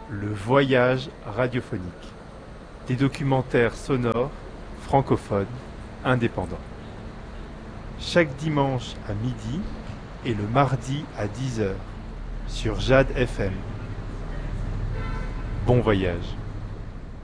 Le voyage radiophonique. Des documentaires sonores, francophones, indépendants. Chaque dimanche à midi et le mardi à 10 heures sur Jade FM. Bon voyage.